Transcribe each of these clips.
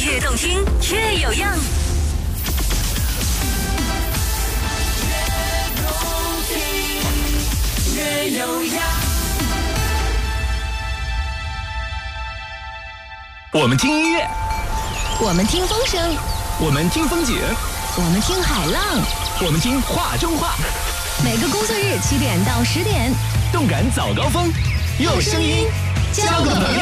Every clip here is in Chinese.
越动听越有样，越动听越有样。 我们听音乐， 我们听风声， 我们听风景， 我们听海浪， 我们听话中话。 每个工作日7点到10点， 动感早高峰，用声音交个朋友。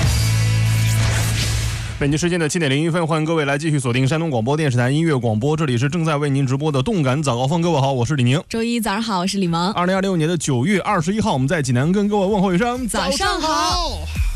北京时间的7点01分，欢迎各位来继续锁定山东广播电视台音乐广播，这里是正在为您直播的动感早高峰。各位好，我是李宁。 周一早上好，我是李萌。 2026年的9月21号，我们在济南跟各位问候一声早上好。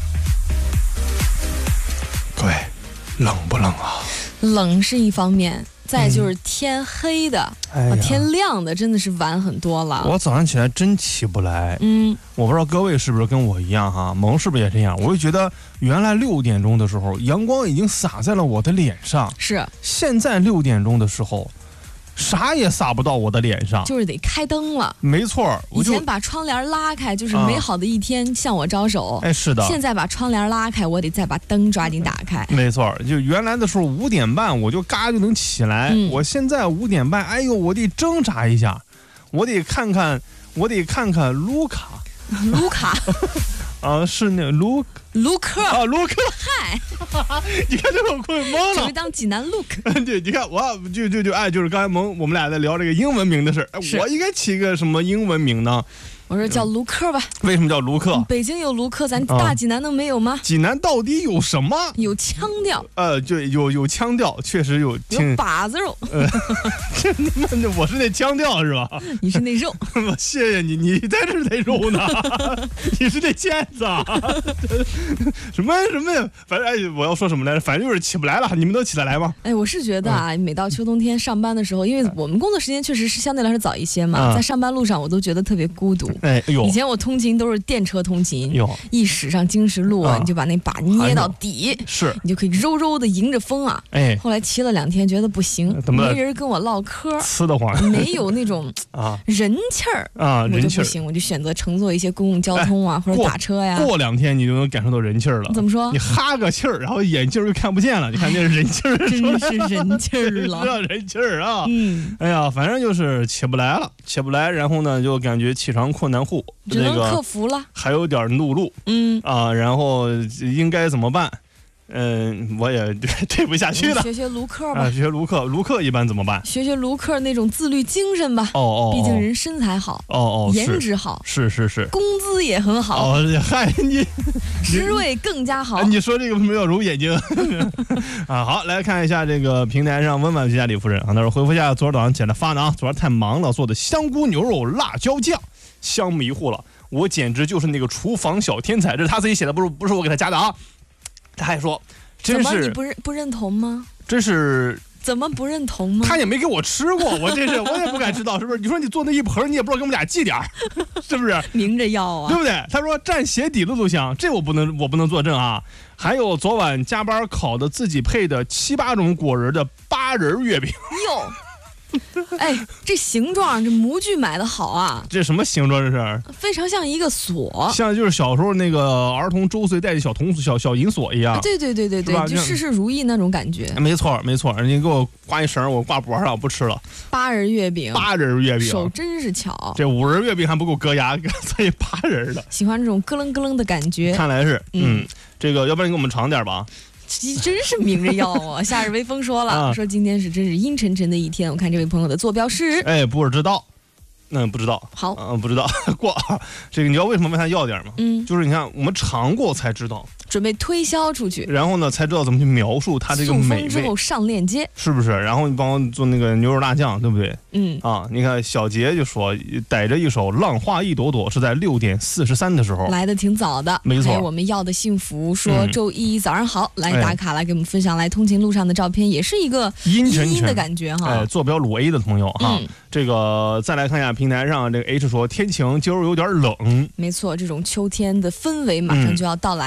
各位，冷不冷啊？ 冷是一方面，再就是天黑的，天亮的真的是晚很多了。 我早上起来真起不来。我不知道各位是不是跟我一样哈，萌是不是也这样？我就觉得原来6点钟的时候，阳光已经洒在了我的脸上， 是现在6点钟的时候，啥也洒不到我的脸上， 就是得开灯了。 没错， 以前把窗帘拉开，就是美好的一天向我招手。 是的。 现在把窗帘拉开，我得再把灯抓紧打开。 没错，就原来的时候5点半我就嘎就能起来，我现在5点半，哎呦，我得挣扎一下，我得看看卢卡。 卢卡是那卢克啊，卢克， 嗨， 你看这我快懵了， 准备当济南 look。 对，你看我就是刚才我们俩在聊这个英文名的事，我应该起个什么英文名呢？ 我说叫卢克吧。 为什么叫卢克？ 北京有卢克，咱大济南能没有吗？ 济南到底有什么？ 有腔调。 就有腔调，确实有把子肉。 我是那腔调是吧？ 你是那肉。 谢谢你，你在这那肉呢？你是那腱子啊？什么呀？反正我要说什么来着？反正就是起不来了。你们都起得来吗？ 我是觉得啊，每到秋冬天上班的时候，因为我们工作时间确实是相对来说早一些嘛，在上班路上我都觉得特别孤独。以前我通勤都是电车通勤，一驶上经十路你就把那把捏到底， 是你就可以柔柔的迎着风啊。后来骑了2天，觉得不行，没人跟我唠嗑， 呲得慌， 没有那种人气儿我就不行，我就选择乘坐一些公共交通啊，或者打车呀。过 2天你就能感受到人气儿了。 怎么说？ 你哈个气儿，然后眼镜又看不见了，你看那是人气儿， 真是人气儿了， 知道人气儿啊。哎呀，反正就是起不来，然后呢就感觉起床困难户， 只能克服了， 还有点怒路，然后应该怎么办？我也对不下去了。 学学卢克吧， 学卢克一般怎么办？ 学学卢克那种自律精神吧。毕竟人身材好，颜值好， 是， 工资也很好。 嗨，你职位更加好。 你说这个没有揉眼睛好，来看一下这个平台上温婉之家李夫人他说回复一下昨儿早上起来发的昨儿太忙了，做的香菇牛肉辣椒酱，香迷糊了，我简直就是那个厨房小天才。这是他自己写的，不是我给他加的啊。他还说，真是怎么你不认同吗？ 真是怎么不认同吗？ 他也没给我吃过，我也不敢知道，是不是？你说你做那一盆，你也不知道给我们俩寄点是不是？ 明着要啊， 对不对？他说蘸鞋底子都香，这我不能作证啊。还有昨晚加班烤的自己配的7、8种果仁的8仁月饼。 哟。这形状这模具买的好啊！ 这什么形状？这是非常像一个锁， 像就是小时候那个儿童周岁戴的小银锁一样。 对，就事事如意那种感觉。 没错，你给我挂一绳，我挂脖上，我不吃了。 8仁月饼，手真是巧。 这5仁月饼还不够硌牙，所以8仁的。 喜欢这种咯楞咯楞的感觉。 看来是，这个要不然你给我们尝点吧。 真是明着要啊！夏日微风说了，说今天是真是阴沉沉的一天。我看这位朋友的坐标是， 不知道，不知道。 好， 不知道过。这个你知道为什么问他要点吗？就是你看我们尝过才知道。 准备推销出去， 然后呢才知道怎么去描述它这个美味。 之后上链接， 是不是？然后你帮我做那个牛肉辣酱，对不对？你看小杰就说逮着一首浪花一朵朵是在6点43的时候， 来的挺早的， 没错。 还有我们要的幸福说周一早上好，来打卡来给我们分享来通勤路上的照片，也是一个阴阴的感觉哈。 坐标鲁 A 的朋友哈，这个再来看一下平台上这个 H 说天晴今儿有点冷， 没错，这种秋天的氛围马上就要到来了。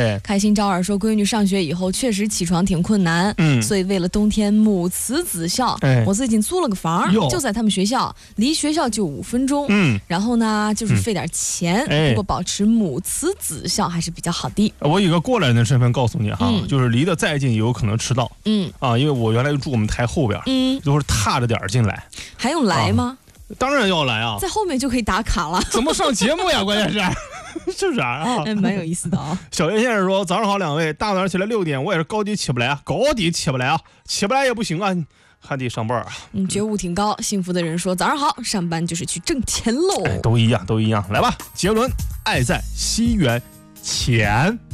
对， 开心招儿说，闺女上学以后确实起床挺困难，所以为了冬天母慈子孝，我最近租了个房，就在他们学校，离学校就5分钟，然后呢就是费点钱，不过保持母慈子孝还是比较好的。 我以一个过来人的身份告诉你哈，就是离得再近也有可能迟到，因为我原来就住我们台后边，都是踏着点进来， 还用来吗？ 当然要来啊， 在后面就可以打卡了。 怎么上节目呀？关键是是不是啊？ 蛮有意思的啊。 小叶先生说：“早上好，2位，大早上起来6点，我也是高低起不来啊，高低起不来啊，起不来也不行啊，还得上班啊。” 觉悟挺高。幸福的人说：“早上好，上班就是去挣钱喽。” 都一样，都一样。来吧，杰伦，爱在西元前。